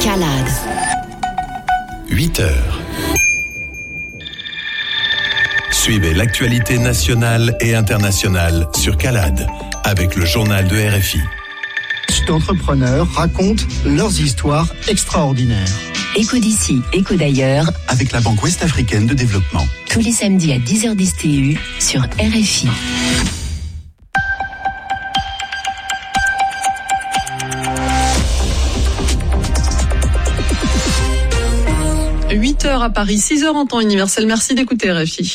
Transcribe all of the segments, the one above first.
Escalade. 8h. Suivez l'actualité nationale et internationale sur CALAD avec le journal de RFI. D'entrepreneurs racontent leurs histoires extraordinaires. Écho d'ici, écho d'ailleurs. Avec la Banque Ouest-Africaine de Développement. Tous les samedis à 10h10 TU sur RFI. – 8h à Paris, 6h en temps universel. Merci d'écouter RFI.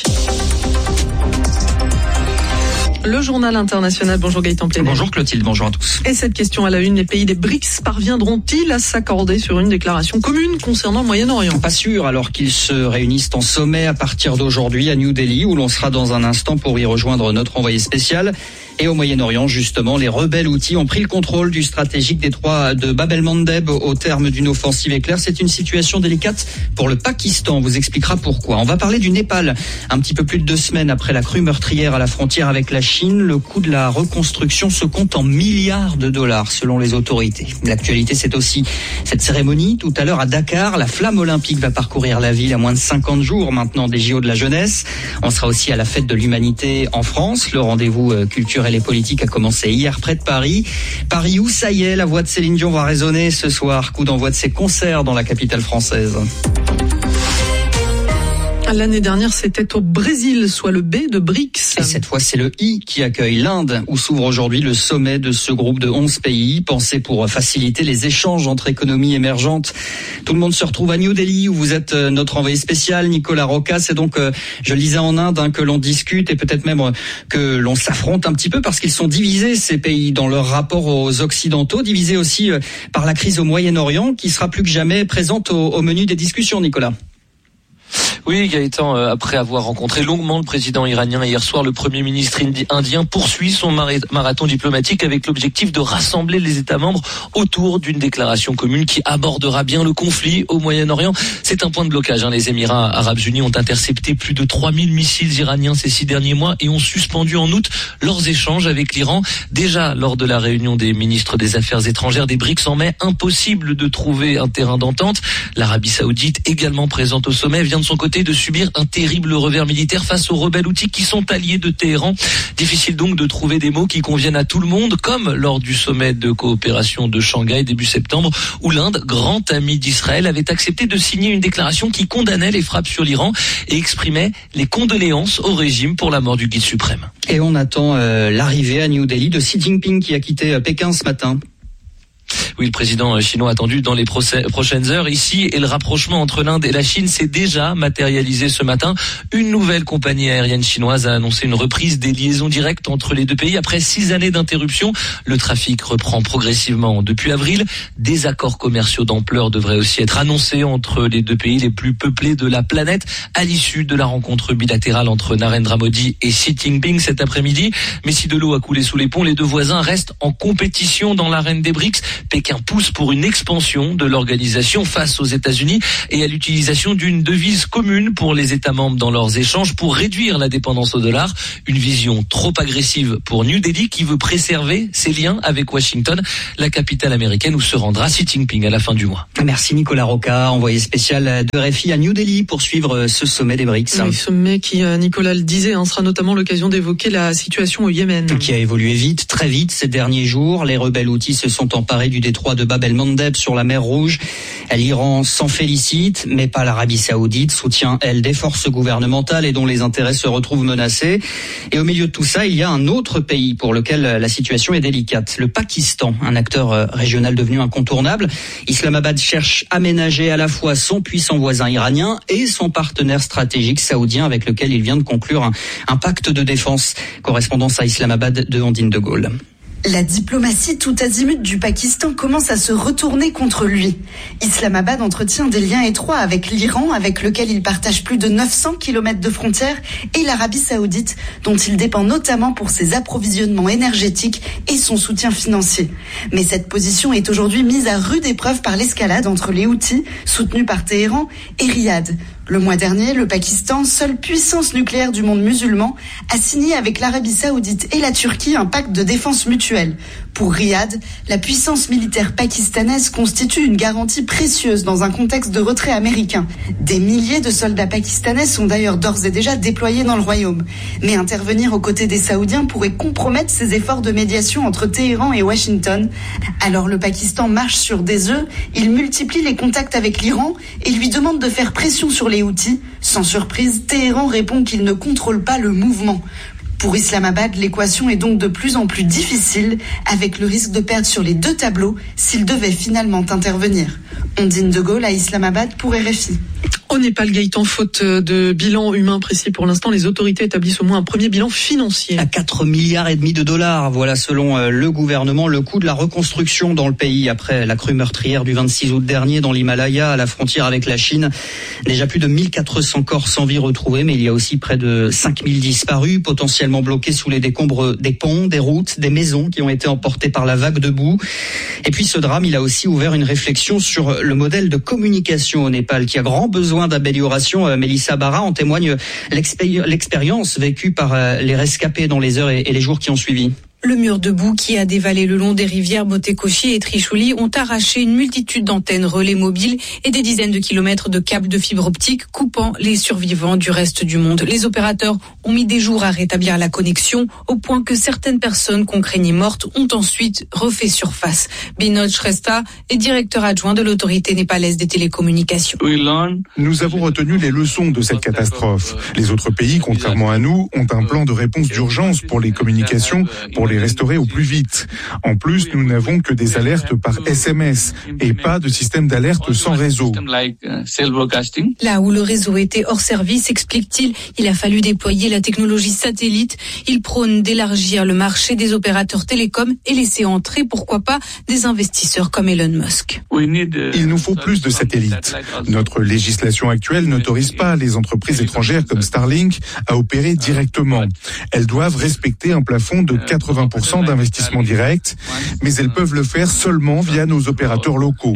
Le journal international. Bonjour Gaëtan Plenel. Bonjour Clotilde, bonjour à tous. Et cette question à la une, les pays des BRICS parviendront-ils à s'accorder sur une déclaration commune concernant le Moyen-Orient ? Pas sûr, alors qu'ils se réunissent en sommet à partir d'aujourd'hui à New Delhi, où l'on sera dans un instant pour y rejoindre notre envoyé spécial. Et au Moyen-Orient, justement, les rebelles Houthis ont pris le contrôle du stratégique détroit de Bab el-Mandeb au terme d'une offensive éclair. C'est une situation délicate pour le Pakistan. On vous expliquera pourquoi. On va parler du Népal. Un petit peu plus de 2 semaines après la crue meurtrière à la frontière avec la Chine, le coût de la reconstruction se compte en milliards de dollars selon les autorités. L'actualité, c'est aussi cette cérémonie. Tout à l'heure à Dakar, la flamme olympique va parcourir la ville à moins de 50 jours maintenant des JO de la jeunesse. On sera aussi à la fête de l'humanité en France. Le rendez-vous culturel et politique a commencé hier près de Paris. Paris où, ça y est, la voix de Céline Dion va résonner ce soir. Coup d'envoi de ses concerts dans la capitale française. L'année dernière, c'était au Brésil, soit le B de BRICS. Et cette fois, c'est le I qui accueille l'Inde, où s'ouvre aujourd'hui le sommet de ce groupe de 11 pays, pensé pour faciliter les échanges entre économies émergentes. Tout le monde se retrouve à New Delhi, où vous êtes notre envoyé spécial, Nicolas Roca. C'est donc, je le disais, en Inde que l'on discute et peut-être même que l'on s'affronte un petit peu parce qu'ils sont divisés, ces pays, dans leur rapport aux Occidentaux, divisés aussi par la crise au Moyen-Orient, qui sera plus que jamais présente au menu des discussions, Nicolas. Oui, Gaëtan, après avoir rencontré longuement le président iranien hier soir, le premier ministre indien poursuit son marathon diplomatique avec l'objectif de rassembler les États membres autour d'une déclaration commune qui abordera bien le conflit au Moyen-Orient. C'est un point de blocage. Les Émirats arabes unis ont intercepté plus de 3000 missiles iraniens ces 6 derniers mois et ont suspendu en août leurs échanges avec l'Iran. Déjà, lors de la réunion des ministres des Affaires étrangères des BRICS en mai, impossible de trouver un terrain d'entente. L'Arabie saoudite, également présente au sommet, vient de son côté de subir un terrible revers militaire face aux rebelles Houthis qui sont alliés de Téhéran. Difficile donc de trouver des mots qui conviennent à tout le monde, comme lors du sommet de coopération de Shanghai début septembre, où l'Inde, grand ami d'Israël, avait accepté de signer une déclaration qui condamnait les frappes sur l'Iran et exprimait les condoléances au régime pour la mort du guide suprême. Et on attend l'arrivée à New Delhi de Xi Jinping qui a quitté Pékin ce matin. Oui, le président chinois attendu dans les prochaines heures ici, et le rapprochement entre l'Inde et la Chine s'est déjà matérialisé ce matin. Une nouvelle compagnie aérienne chinoise a annoncé une reprise des liaisons directes entre les deux pays après 6 années d'interruption. Le trafic reprend progressivement depuis avril. Des accords commerciaux d'ampleur devraient aussi être annoncés entre les deux pays les plus peuplés de la planète à l'issue de la rencontre bilatérale entre Narendra Modi et Xi Jinping cet après-midi. Mais si de l'eau a coulé sous les ponts, les deux voisins restent en compétition dans l'arène des BRICS. Pékin pousse pour une expansion de l'organisation face aux États-Unis et à l'utilisation d'une devise commune pour les États membres dans leurs échanges pour réduire la dépendance au dollar. Une vision trop agressive pour New Delhi qui veut préserver ses liens avec Washington, la capitale américaine où se rendra Xi Jinping à la fin du mois. Merci Nicolas Roca, envoyé spécial de RFI à New Delhi pour suivre ce sommet des BRICS. Oui, sommet qui, Nicolas le disait, sera notamment l'occasion d'évoquer la situation au Yémen. Qui a évolué vite, très vite ces derniers jours. Les rebelles Houthis se sont emparés du détroit de Bab el-Mandeb sur la mer Rouge. L'Iran s'en félicite, mais pas l'Arabie Saoudite, soutient elle des forces gouvernementales et dont les intérêts se retrouvent menacés. Et au milieu de tout ça, il y a un autre pays pour lequel la situation est délicate, le Pakistan, un acteur régional devenu incontournable. Islamabad cherche à ménager à la fois son puissant voisin iranien et son partenaire stratégique saoudien avec lequel il vient de conclure un pacte de défense. Correspondance à Islamabad de Andine de Gaulle. La diplomatie tout azimut du Pakistan commence à se retourner contre lui. Islamabad entretient des liens étroits avec l'Iran, avec lequel il partage plus de 900 km de frontières, et l'Arabie Saoudite, dont il dépend notamment pour ses approvisionnements énergétiques et son soutien financier. Mais cette position est aujourd'hui mise à rude épreuve par l'escalade entre les Houthis, soutenus par Téhéran, et Riyad. Le mois dernier, le Pakistan, seule puissance nucléaire du monde musulman, a signé avec l'Arabie Saoudite et la Turquie un pacte de défense mutuelle. Pour Riyad, la puissance militaire pakistanaise constitue une garantie précieuse dans un contexte de retrait américain. Des milliers de soldats pakistanais sont d'ailleurs d'ores et déjà déployés dans le royaume. Mais intervenir aux côtés des Saoudiens pourrait compromettre ces efforts de médiation entre Téhéran et Washington. Alors le Pakistan marche sur des œufs, il multiplie les contacts avec l'Iran et lui demande de faire pression sur les Houthis. Sans surprise, Téhéran répond qu'il ne contrôle pas le mouvement. Pour Islamabad, l'équation est donc de plus en plus difficile, avec le risque de perdre sur les deux tableaux s'il devait finalement intervenir. Ondine de Gaulle à Islamabad pour RFI. Au Népal, Gaëtan, faute de bilan humain précis pour l'instant, les autorités établissent au moins un premier bilan financier. À 4,5 milliards de dollars, voilà selon le gouvernement le coût de la reconstruction dans le pays après la crue meurtrière du 26 août dernier dans l'Himalaya à la frontière avec la Chine. Déjà plus de 1400 corps sans vie retrouvés, mais il y a aussi près de 5000 disparus, potentiellement bloqués sous les décombres des ponts, des routes, des maisons qui ont été emportées par la vague de boue. Et puis ce drame, il a aussi ouvert une réflexion sur le modèle de communication au Népal qui a grand besoin d'amélioration. Mélissa Barra, en témoigne l'expérience vécue par les rescapés dans les heures et les jours qui ont suivi. Le mur de boue qui a dévalé le long des rivières Botekoshi et Trishuli ont arraché une multitude d'antennes relais mobiles et des dizaines de kilomètres de câbles de fibre optique coupant les survivants du reste du monde. Les opérateurs ont mis des jours à rétablir la connexion au point que certaines personnes qu'on craignait mortes ont ensuite refait surface. Binod Shrestha est directeur adjoint de l'autorité népalaise des télécommunications. Nous avons retenu les leçons de cette catastrophe. Les autres pays, contrairement à nous, ont un plan de réponse d'urgence pour les communications, pour les restaurer au plus vite. En plus, nous n'avons que des alertes par SMS et pas de système d'alerte sans réseau. Là où le réseau était hors service, explique-t-il, il a fallu déployer la technologie satellite. Il prône d'élargir le marché des opérateurs télécoms et laisser entrer, pourquoi pas, des investisseurs comme Elon Musk. Il nous faut plus de satellites. Notre législation actuelle n'autorise pas les entreprises étrangères comme Starlink à opérer directement. Elles doivent respecter un plafond de 80% d'investissement direct, mais elles peuvent le faire seulement via nos opérateurs locaux.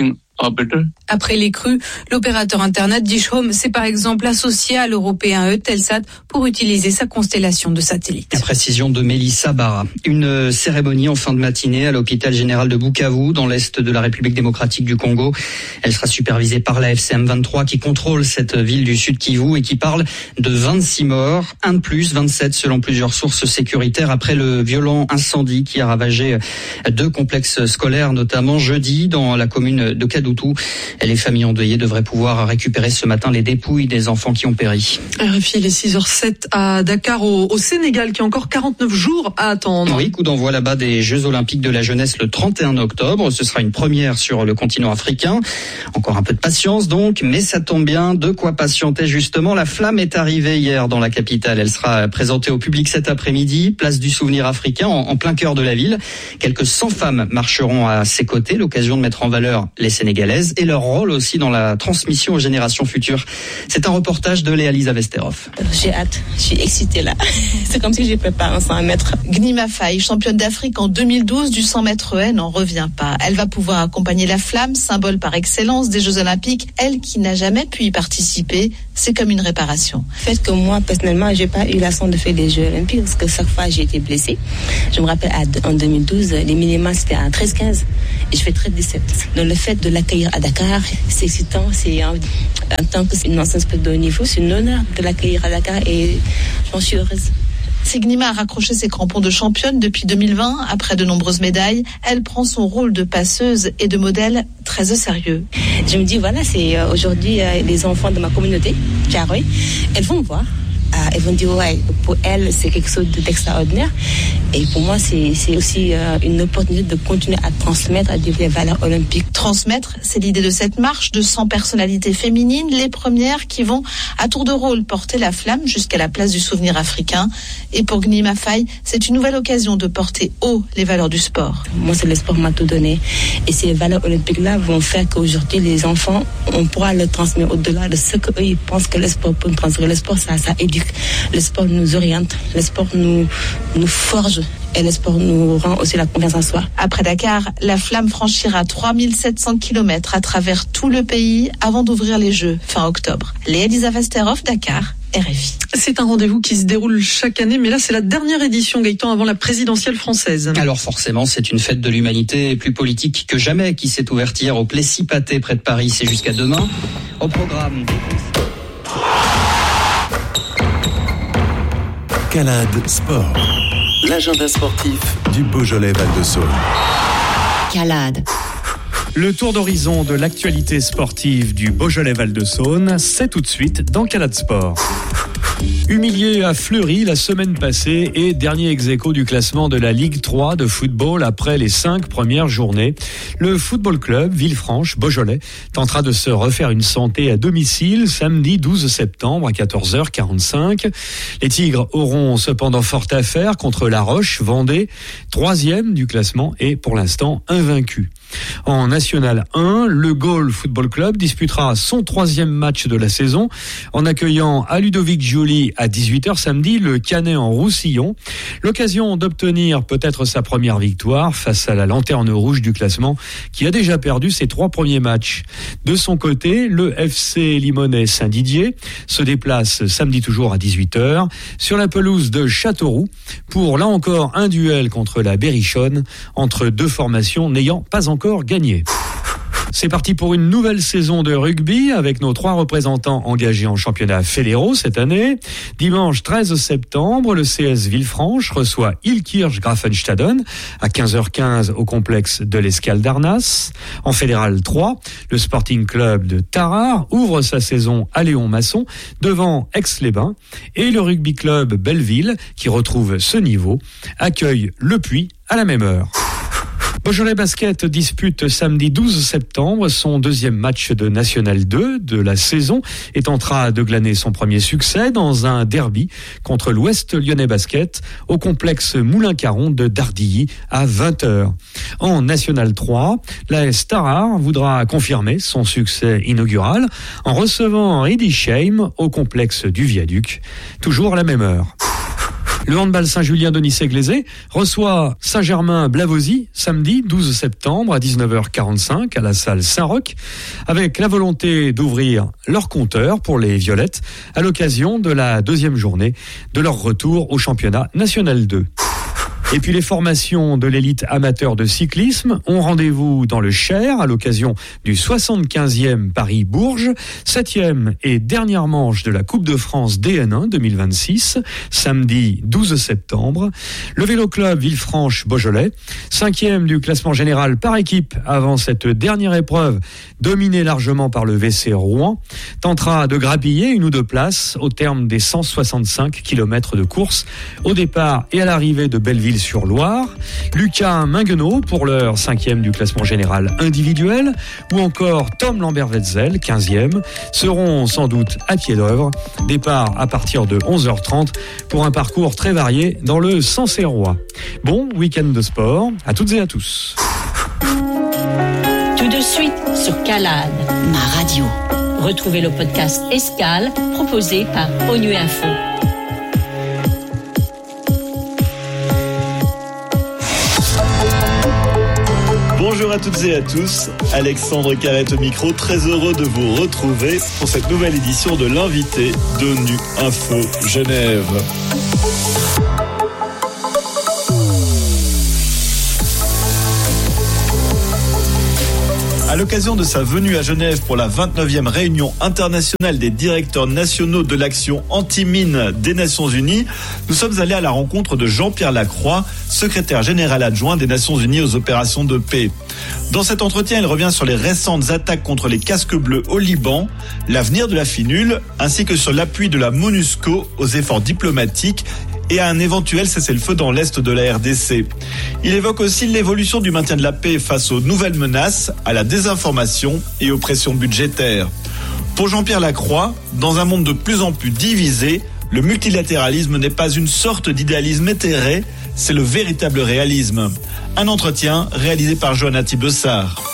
Après les crues, l'opérateur Internet Dish Home s'est par exemple associé à l'européen Eutelsat pour utiliser sa constellation de satellites. La précision de Mélissa Barra. Une cérémonie en fin de matinée à l'hôpital général de Bukavu, dans l'est de la République démocratique du Congo. Elle sera supervisée par la FCM 23 qui contrôle cette ville du Sud Kivu et qui parle de 26 morts, un de plus, 27 selon plusieurs sources sécuritaires après le violent incendie qui a ravagé 2 complexes scolaires, notamment jeudi dans la commune de Kadoutou. Les familles endeuillées devraient pouvoir récupérer ce matin les dépouilles des enfants qui ont péri. RFI, il est 6h07 à Dakar, au Sénégal, qui a encore 49 jours à attendre. Oui, coup d'envoi là-bas des Jeux Olympiques de la jeunesse le 31 octobre. Ce sera une première sur le continent africain. Encore un peu de patience donc, mais ça tombe bien. De quoi patienter justement. La flamme est arrivée hier dans la capitale. Elle sera présentée au public cet après-midi, place du Souvenir africain, en plein cœur de la ville. Quelques 100 femmes marcheront à ses côtés, l'occasion de mettre en valeur les Sénégalaises et leur rôle aussi dans la transmission aux générations futures. C'est un reportage de Léa-Lisa Vesterhoff. J'ai hâte, je suis excitée là. C'est comme si j'ai préparé un 100 mètres. Gnima Faye, championne d'Afrique en 2012 du 100 mètres haie, n'en revient pas. Elle va pouvoir accompagner la flamme, symbole par excellence des Jeux Olympiques. Elle qui n'a jamais pu y participer, c'est comme une réparation. Le fait que moi, personnellement, j'ai pas eu la chance de faire des Jeux Olympiques parce que chaque fois j'ai été blessée. Je me rappelle en 2012, les minima c'était à 13-15 et je fais 13-17. Donc le fait de l'accueillir à Dakar, c'est excitant. C'est en tant qu'une ancienne sportive de haut niveau, c'est un honneur de l'accueillir à Dakar et j'en suis heureuse. Si Gnima a raccroché ses crampons de championne depuis 2020, après de nombreuses médailles, elle prend son rôle de passeuse et de modèle très au sérieux. Je me dis, voilà, c'est aujourd'hui les enfants de ma communauté, Thiaroye, elles vont me voir. Elles vont dire, ouais, pour elles, c'est quelque chose d'extraordinaire. Et pour moi, c'est aussi une opportunité de continuer à transmettre à des valeurs olympiques. Transmettre, c'est l'idée de cette marche de 100 personnalités féminines, les premières qui vont, à tour de rôle, porter la flamme jusqu'à la place du Souvenir africain. Et pour Gnima Faye, c'est une nouvelle occasion de porter haut les valeurs du sport. Moi, c'est le sport m'a tout donné. Et ces valeurs olympiques-là vont faire qu'aujourd'hui, les enfants, on pourra le transmettre au-delà de ce qu'eux, ils pensent que le sport peut nous transmettre. Le sport, ça éduque. Le sport nous oriente. Le sport nous forge Et le sport nous rend aussi la confiance en soi. Après Dakar, la Flamme franchira 3700 km à travers tout le pays avant d'ouvrir les Jeux fin octobre. Léa-Lisa Vesterhoff, Dakar, RFI. C'est un rendez-vous qui se déroule chaque année, mais là c'est la dernière édition, Gaëtan, avant la présidentielle française. Alors forcément, c'est une fête de l'humanité plus politique que jamais qui s'est ouverte hier au Plessis-Pâté près de Paris. C'est jusqu'à demain. Au programme... Calade Sport, l'agenda sportif du Beaujolais Val-de-Saône. Calade. Le tour d'horizon de l'actualité sportive du Beaujolais Val-de-Saône, c'est tout de suite dans Calade Sport. Humilié à Fleury la semaine passée et dernier ex-aequo du classement de la Ligue 3 de football après les 5 premières journées, le football club Villefranche-Beaujolais tentera de se refaire une santé à domicile samedi 12 septembre à 14h45. Les Tigres auront cependant fort à faire contre La Roche-Vendée, 3e du classement et pour l'instant invaincu. En National 1, le Gaulle Football Club disputera son 3e match de la saison en accueillant à Ludovic-Joly à 18h samedi le Canet en Roussillon. L'occasion d'obtenir peut-être sa première victoire face à la lanterne rouge du classement qui a déjà perdu ses 3 premiers matchs. De son côté, le FC Limonest Saint-Didier se déplace samedi toujours à 18h sur la pelouse de Châteauroux pour là encore un duel contre la Berrichonne entre deux formations n'ayant pas encore gagné. C'est parti pour une nouvelle saison de rugby avec nos 3 représentants engagés en championnat fédéraux cette année. Dimanche 13 septembre, le CS Villefranche reçoit Ilkirch Grafenstaden à 15h15 au complexe de l'Escale d'Arnas. En fédéral 3, le Sporting Club de Tarare ouvre sa saison à Léon-Masson devant Aix-les-Bains et le Rugby Club Belleville, qui retrouve ce niveau, accueille Le Puy à la même heure. Beaujolais Basket dispute samedi 12 septembre son 2e match de National 2 de la saison et tentera de glaner son premier succès dans un derby contre l'Ouest Lyonnais Basket au complexe Moulin-Caron de Dardilly à 20h. En National 3, l'AS Tarare voudra confirmer son succès inaugural en recevant Riedisheim au complexe du Viaduc, toujours à la même heure. Le handball Saint-Julien de Nice-Glazé reçoit Saint-Germain-Blavozy samedi 12 septembre à 19h45 à la salle Saint-Roch avec la volonté d'ouvrir leur compteur pour les Violettes à l'occasion de la 2e journée de leur retour au championnat national 2. Et puis les formations de l'élite amateur de cyclisme ont rendez-vous dans le Cher à l'occasion du 75e Paris-Bourges, 7e et dernière manche de la Coupe de France DN1 2026, samedi 12 septembre. Le Vélo Club Villefranche-Beaujolais, 5e du classement général par équipe avant cette dernière épreuve, dominée largement par le VC Rouen, tentera de grappiller une ou 2 places au terme des 165 km de course au départ et à l'arrivée de Belleville-sur-Loire. Lucas Minguenot pour l'heure 5e du classement général individuel ou encore Tom Lambert-Wetzel 15e seront sans doute à pied d'œuvre. Départ à partir de 11h30 pour un parcours très varié dans le Sancerrois. Bon week-end de sport à toutes et à tous. Tout de suite sur Calade, ma radio. Retrouvez le podcast Escale proposé par ONU Info. Bonjour à toutes et à tous, Alexandre Carrette au micro, très heureux de vous retrouver pour cette nouvelle édition de l'invité d'ONU Info Genève. À l'occasion de sa venue à Genève pour la 29e réunion internationale des directeurs nationaux de l'action anti-mine des Nations Unies, nous sommes allés à la rencontre de Jean-Pierre Lacroix, secrétaire général adjoint des Nations Unies aux opérations de paix. Dans cet entretien, il revient sur les récentes attaques contre les casques bleus au Liban, l'avenir de la FINUL, ainsi que sur l'appui de la MONUSCO aux efforts diplomatiques et à un éventuel cessez-le-feu dans l'est de la RDC. Il évoque aussi l'évolution du maintien de la paix face aux nouvelles menaces, à la désinformation et aux pressions budgétaires. Pour Jean-Pierre Lacroix, dans un monde de plus en plus divisé, le multilatéralisme n'est pas une sorte d'idéalisme éthéré, c'est le véritable réalisme. Un entretien réalisé par Johanna Thibessard.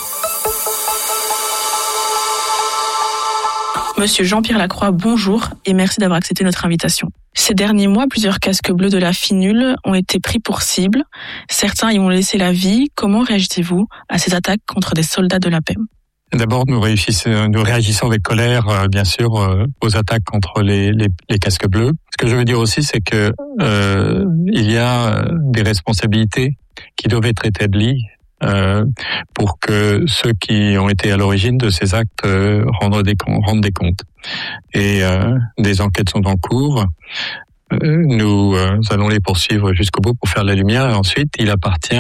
Monsieur Jean-Pierre Lacroix, bonjour et merci d'avoir accepté notre invitation. Ces derniers mois, plusieurs casques bleus de la FINUL ont été pris pour cible. Certains y ont laissé la vie. Comment réagissez-vous à ces attaques contre des soldats de la paix ? D'abord, nous réagissons avec colère, bien sûr, aux attaques contre les casques bleus. Ce que je veux dire aussi, c'est que il y a des responsabilités qui doivent être établies pour que ceux qui ont été à l'origine de ces actes rendent des comptes. Et des enquêtes sont en cours. Nous allons les poursuivre jusqu'au bout pour faire la lumière. Et ensuite, il appartient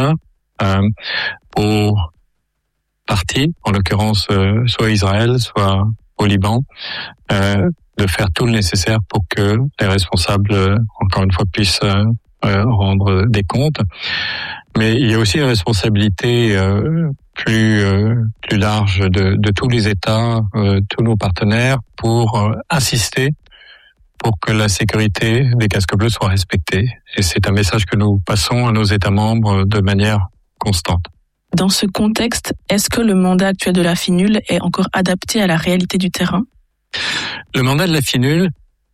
aux parties, en l'occurrence soit Israël, soit au Liban, de faire tout le nécessaire pour que les responsables, encore une fois, puissent rendre des comptes. Mais il y a aussi une responsabilité plus large de tous les États, tous nos partenaires, pour insister pour que la sécurité des casques bleus soit respectée. Et c'est un message que nous passons à nos États membres de manière constante. Dans ce contexte, est-ce que le mandat actuel de la FINUL est encore adapté à la réalité du terrain ? Le mandat de la FINUL,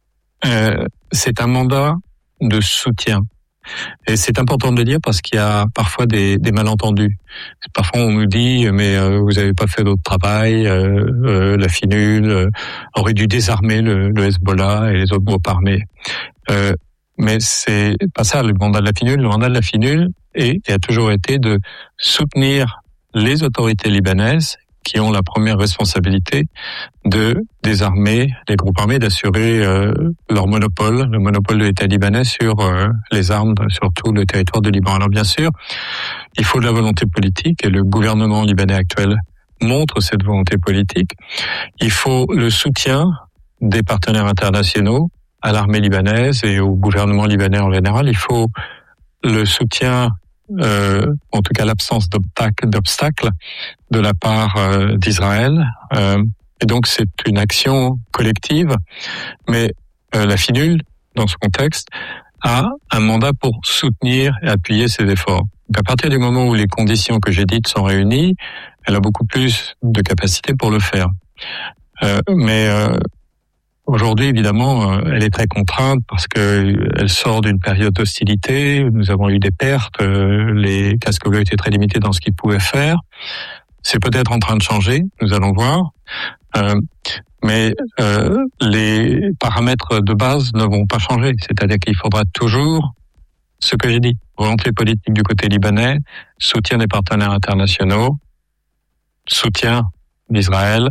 c'est un mandat de soutien. Et c'est important de le dire parce qu'il y a parfois des malentendus. Parfois on nous dit mais vous n'avez pas fait d'autre travail, la FINUL aurait dû désarmer le Hezbollah et les autres groupes armés. Mais c'est pas ça le mandat de la FINUL. Le mandat de la FINUL a toujours été de soutenir les autorités libanaises qui ont la première responsabilité de désarmer les groupes armés, d'assurer leur monopole, le monopole de l'État libanais sur les armes, sur tout le territoire du Liban. Alors bien sûr, il faut de la volonté politique et le gouvernement libanais actuel montre cette volonté politique. Il faut le soutien des partenaires internationaux à l'armée libanaise et au gouvernement libanais en général. Il faut le soutien en tout cas l'absence d'obstacles de la part d'Israël. Et donc c'est une action collective, mais la FINUL, dans ce contexte, a un mandat pour soutenir et appuyer ces efforts. Donc à partir du moment où les conditions que j'ai dites sont réunies, elle a beaucoup plus de capacité pour le faire. Mais aujourd'hui, évidemment, elle est très contrainte parce que elle sort d'une période d'hostilité. Nous avons eu des pertes. Les casques bleus étaient très limités dans ce qu'ils pouvaient faire. C'est peut-être en train de changer. Nous allons voir. Mais les paramètres de base ne vont pas changer. C'est-à-dire qu'il faudra toujours ce que j'ai dit. Volonté politique du côté libanais, soutien des partenaires internationaux, soutien d'Israël,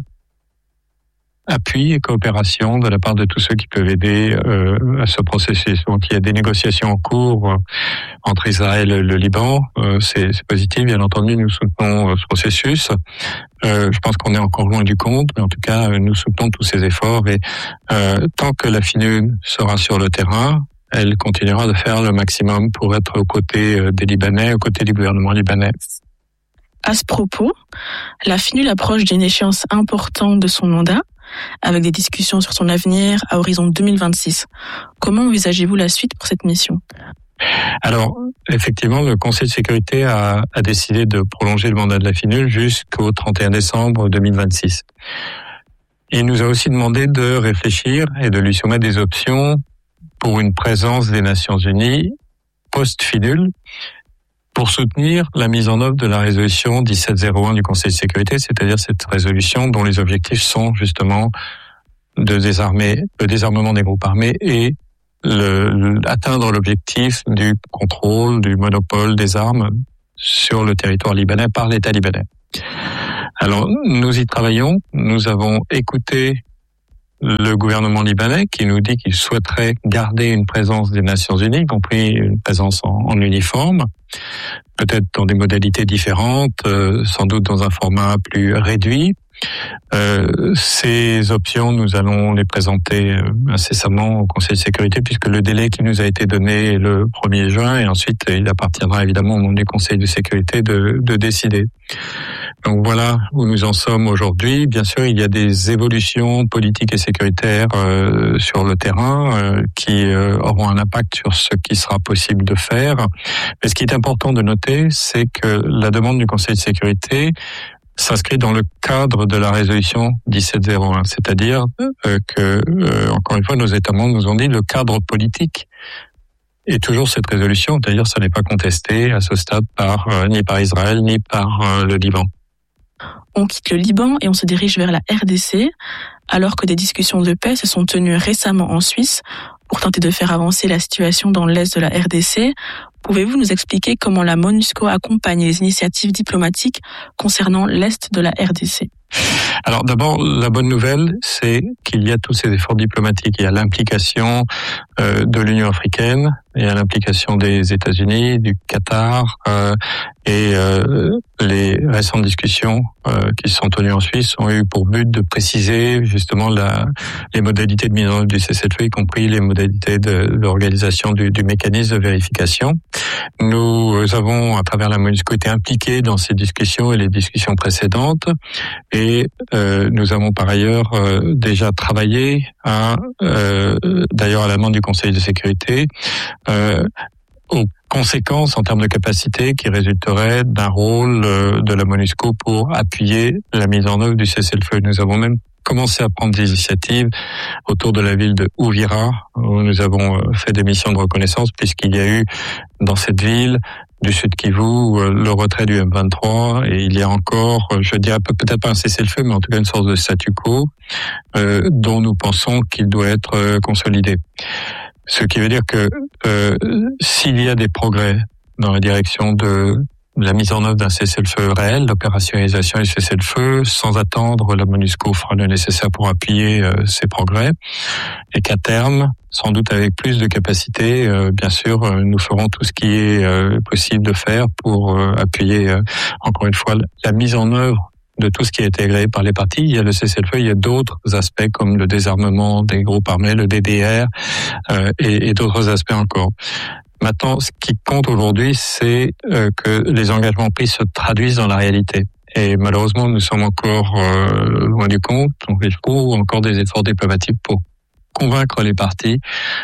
appui et coopération de la part de tous ceux qui peuvent aider à ce processus. Donc il y a des négociations en cours entre Israël et le Liban. C'est positif, bien entendu, nous soutenons ce processus. Je pense qu'on est encore loin du compte, mais en tout cas, nous soutenons tous ces efforts. Et tant que la FINUL sera sur le terrain, elle continuera de faire le maximum pour être aux côtés des Libanais, aux côtés du gouvernement libanais. À ce propos, la FINUL approche d'une échéance importante de son mandat, avec des discussions sur son avenir à horizon 2026. Comment envisagez-vous la suite pour cette mission ? Alors, effectivement, le Conseil de sécurité a décidé de prolonger le mandat de la FINUL jusqu'au 31 décembre 2026. Il nous a aussi demandé de réfléchir et de lui soumettre des options pour une présence des Nations Unies post-FINUL pour soutenir la mise en œuvre de la résolution 1701 du Conseil de sécurité, c'est-à-dire cette résolution dont les objectifs sont justement le désarmement des groupes armés et atteindre l'objectif du contrôle, du monopole des armes sur le territoire libanais par l'État libanais. Alors, nous y travaillons. Nous avons écouté le gouvernement libanais qui nous dit qu'il souhaiterait garder une présence des Nations Unies, y compris une présence en uniforme, peut-être dans des modalités différentes, sans doute dans un format plus réduit. Ces options, nous allons les présenter incessamment au Conseil de sécurité puisque le délai qui nous a été donné est le 1er juin et ensuite il appartiendra évidemment au membre du Conseil de sécurité de décider. Donc voilà où nous en sommes aujourd'hui. Bien sûr, il y a des évolutions politiques et sécuritaires sur le terrain qui auront un impact sur ce qui sera possible de faire. Mais ce qui est important de noter, c'est que la demande du Conseil de sécurité s'inscrit dans le cadre de la résolution 1701, c'est-à-dire que, encore une fois, nos États membres nous ont dit le cadre politique est toujours cette résolution. D'ailleurs, ça n'est pas contesté à ce stade ni par Israël ni par le Liban. On quitte le Liban et on se dirige vers la RDC, alors que des discussions de paix se sont tenues récemment en Suisse pour tenter de faire avancer la situation dans l'est de la RDC. Pouvez-vous nous expliquer comment la MONUSCO accompagne les initiatives diplomatiques concernant l'est de la RDC ? Alors d'abord, la bonne nouvelle, c'est qu'il y a tous ces efforts diplomatiques. Il y a l'implication de l'Union africaine, il y a l'implication des États-Unis, du Qatar, et les récentes discussions qui se sont tenues en Suisse ont eu pour but de préciser justement les modalités de mise en œuvre du cessez-le-feu, y compris les modalités de l'organisation du mécanisme de vérification. Nous avons, à travers la MONUSCO, été impliqués dans ces discussions et les discussions précédentes, et nous avons par ailleurs déjà travaillé d'ailleurs à la demande du Conseil de sécurité, aux conséquences en termes de capacité qui résulteraient d'un rôle de la MONUSCO pour appuyer la mise en œuvre du cessez-le-feu. Nous avons même commencé à prendre des initiatives autour de la ville de Uvira, où nous avons fait des missions de reconnaissance, puisqu'il y a eu dans cette ville du Sud Kivu le retrait du M23, et il y a encore, je dirais peut-être pas un cessez-le-feu, mais en tout cas une sorte de statu quo dont nous pensons qu'il doit être consolidé. Ce qui veut dire que s'il y a des progrès dans la direction de la mise en œuvre d'un cessez-le-feu réel, l'opérationnalisation du cessez-le-feu, sans attendre, la MONUSCO fera le nécessaire pour appuyer ces progrès, et qu'à terme, sans doute avec plus de capacité, bien sûr, nous ferons tout ce qui est possible de faire pour appuyer, encore une fois, la mise en œuvre de tout ce qui a été agréé par les parties. Il y a le cessez-le-feu, il y a d'autres aspects comme le désarmement des groupes armés, le DDR, et d'autres aspects encore. Maintenant, ce qui compte aujourd'hui, c'est que les engagements pris se traduisent dans la réalité. Et malheureusement, nous sommes encore loin du compte. Donc, il faut encore des efforts diplomatiques pour convaincre les parties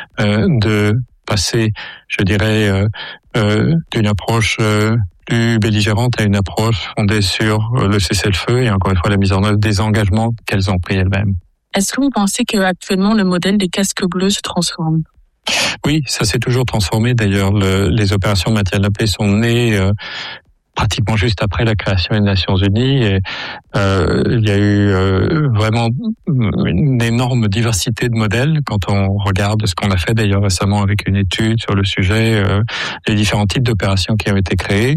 de passer, je dirais, d'une approche plus belligérante à une approche fondée sur le cessez-le-feu et encore une fois la mise en œuvre des engagements qu'elles ont pris elles-mêmes. Est-ce que vous pensez qu'actuellement le modèle des casques bleus se transforme ? Oui, ça s'est toujours transformé. D'ailleurs, les opérations de maintien de la paix sont nées pratiquement juste après la création des Nations Unies, et il y a eu vraiment une énorme diversité de modèles quand on regarde ce qu'on a fait d'ailleurs récemment avec une étude sur le sujet, les différents types d'opérations qui ont été créées,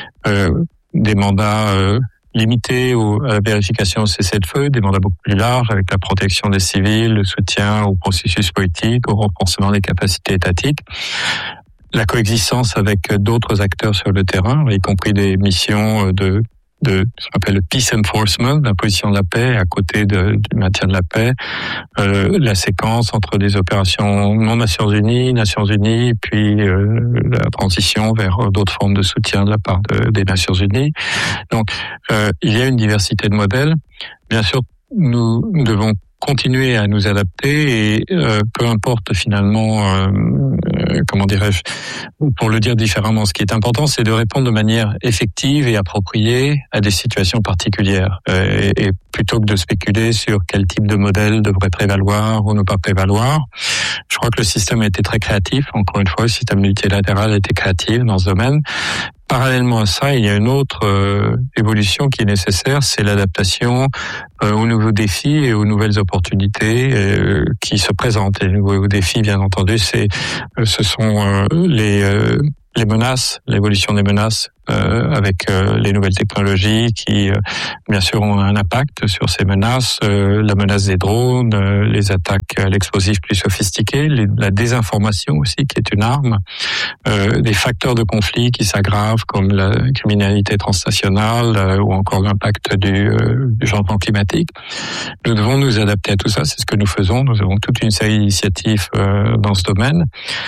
des mandats limités à la vérification au cessez-le-feu, des mandats beaucoup plus larges avec la protection des civils, le soutien au processus politique, au renforcement des capacités étatiques, la coexistence avec d'autres acteurs sur le terrain, y compris des missions de ce qu'on appelle le peace enforcement, l'imposition de la paix, à côté du maintien de la paix, la séquence entre des opérations non Nations Unies, puis la transition vers d'autres formes de soutien de la part des Nations Unies. Donc, il y a une diversité de modèles. Bien sûr, nous devons continuer à nous adapter, et peu importe finalement, comment dirais-je, pour le dire différemment, ce qui est important, c'est de répondre de manière effective et appropriée à des situations particulières, et plutôt que de spéculer sur quel type de modèle devrait prévaloir ou ne pas prévaloir. Je crois que le système a été très créatif. Encore une fois, le système multilatéral a été créatif dans ce domaine. Parallèlement à ça, il y a une autre évolution qui est nécessaire, c'est l'adaptation aux nouveaux défis et aux nouvelles opportunités qui se présentent. Et les nouveaux défis, bien entendu, ce sont les menaces, l'évolution des menaces avec les nouvelles technologies qui, bien sûr, ont un impact sur ces menaces, la menace des drones, les attaques à l'explosif plus sophistiquées, la désinformation aussi, qui est une arme, des facteurs de conflit qui s'aggravent comme la criminalité transnationale ou encore l'impact du changement climatique. Nous devons nous adapter à tout ça, c'est ce que nous faisons. Nous avons toute une série d'initiatives dans ce domaine.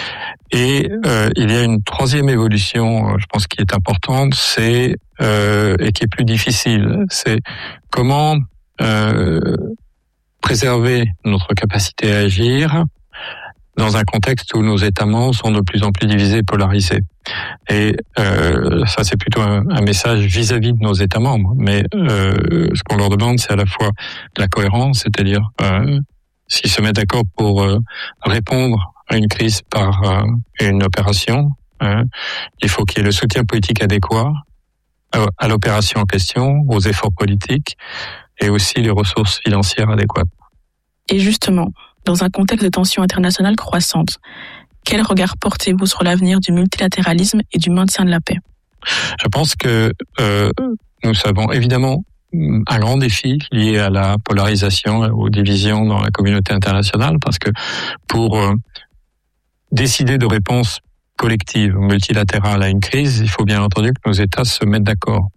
Et il y a une troisième évolution, je pense, qui est importante, c'est et qui est plus difficile, c'est comment préserver notre capacité à agir, dans un contexte où nos États membres sont de plus en plus divisés et polarisés. Et ça, c'est plutôt un message vis-à-vis de nos États membres. Mais ce qu'on leur demande, c'est à la fois de la cohérence, c'est-à-dire s'ils se mettent d'accord pour répondre à une crise par une opération, il faut qu'il y ait le soutien politique adéquat à l'opération en question, aux efforts politiques et aussi les ressources financières adéquates. Et justement, dans un contexte de tensions internationales croissantes, quel regard portez-vous sur l'avenir du multilatéralisme et du maintien de la paix ? Je pense que nous avons évidemment un grand défi lié à la polarisation, aux divisions dans la communauté internationale, parce que pour décider de réponses collectives, multilatérales à une crise, il faut bien entendu que nos États se mettent d'accord.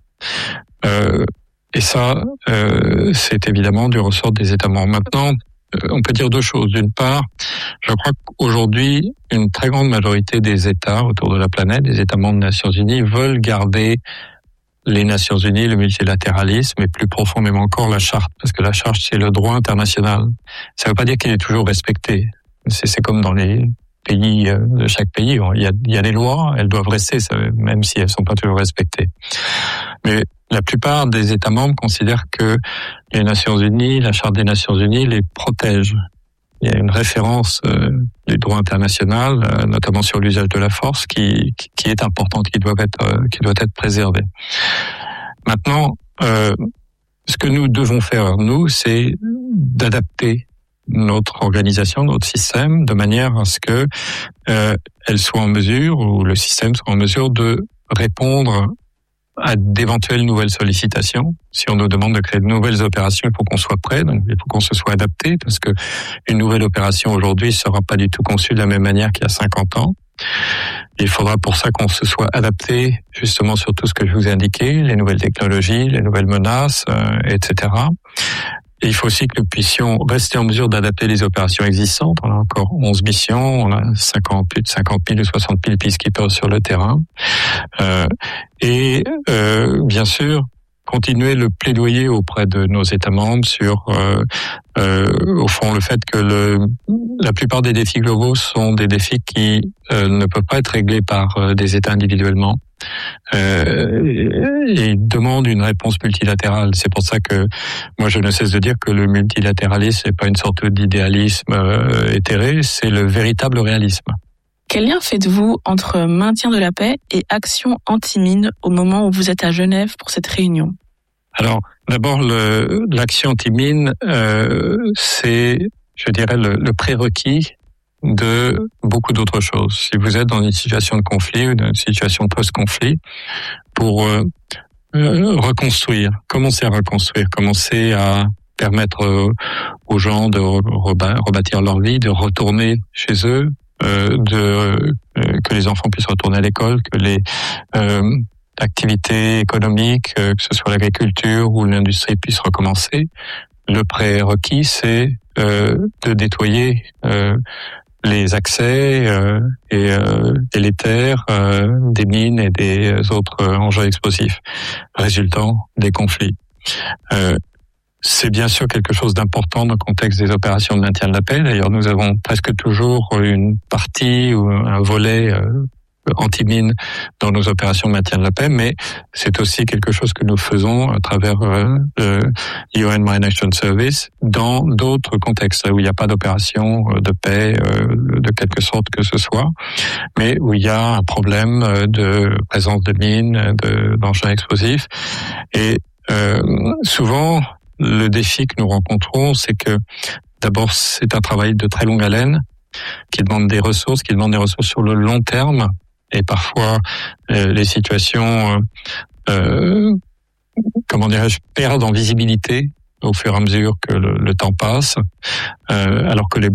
Et ça, c'est évidemment du ressort des États membres. Maintenant, on peut dire deux choses. D'une part, je crois qu'aujourd'hui, une très grande majorité des États autour de la planète, des États membres des Nations Unies, veulent garder les Nations Unies, le multilatéralisme et plus profondément encore la Charte, parce que la Charte, c'est le droit international. Ça ne veut pas dire qu'il est toujours respecté. C'est comme dans les pays de chaque pays. Il y a des lois, elles doivent rester, même si elles ne sont pas toujours respectées. Mais la plupart des États membres considèrent que les Nations Unies, la Charte des Nations Unies, les protège. Il y a une référence du droit international, notamment sur l'usage de la force, qui est importante, qui doit être préservée. Maintenant, ce que nous devons faire, nous, c'est d'adapter notre organisation, notre système, de manière à ce que elle soit en mesure, ou le système soit en mesure de répondre à d'éventuelles nouvelles sollicitations. Si on nous demande de créer de nouvelles opérations, il faut qu'on soit prêt, donc il faut qu'on se soit adapté, parce que une nouvelle opération aujourd'hui ne sera pas du tout conçue de la même manière qu'il y a 50 ans. Il faudra pour ça qu'on se soit adapté justement sur tout ce que je vous ai indiqué, les nouvelles technologies, les nouvelles menaces, etc. Et il faut aussi que nous puissions rester en mesure d'adapter les opérations existantes. On a encore 11 missions, on a plus de 50 000 ou 60 000 peacekeepers sur le terrain. Et bien sûr, continuer le plaidoyer auprès de nos États membres sur, au fond, le fait que la plupart des défis globaux sont des défis qui ne peuvent pas être réglés par des États individuellement. Et demande une réponse multilatérale. C'est pour ça que moi je ne cesse de dire que le multilatéralisme n'est pas une sorte d'idéalisme éthéré, c'est le véritable réalisme. Quel lien faites-vous entre maintien de la paix et action anti-mine au moment où vous êtes à Genève pour cette réunion ? Alors, d'abord, l'action anti-mine, c'est, je dirais, le prérequis de beaucoup d'autres choses. Si vous êtes dans une situation de conflit ou dans une situation post-conflit, pour reconstruire, commencer à reconstruire, commencer à permettre aux gens de rebâtir leur vie, de retourner chez eux, que les enfants puissent retourner à l'école, que les activités économiques, que ce soit l'agriculture ou l'industrie, puissent recommencer. Le prérequis, c'est de nettoyer les accès délétères des mines et des autres engins explosifs résultant des conflits. C'est bien sûr quelque chose d'important dans le contexte des opérations de maintien de la paix. D'ailleurs, nous avons presque toujours une partie ou un volet anti-mine dans nos opérations de maintien de la paix, mais c'est aussi quelque chose que nous faisons à travers le UN Mine Action Service dans d'autres contextes où il n'y a pas d'opération de paix de quelque sorte que ce soit, mais où il y a un problème de présence de mines, d'engins explosifs. Et souvent, le défi que nous rencontrons, c'est que d'abord, c'est un travail de très longue haleine qui demande des ressources, sur le long terme. Et parfois, les situations, perdent en visibilité au fur et à mesure que le temps passe, alors que les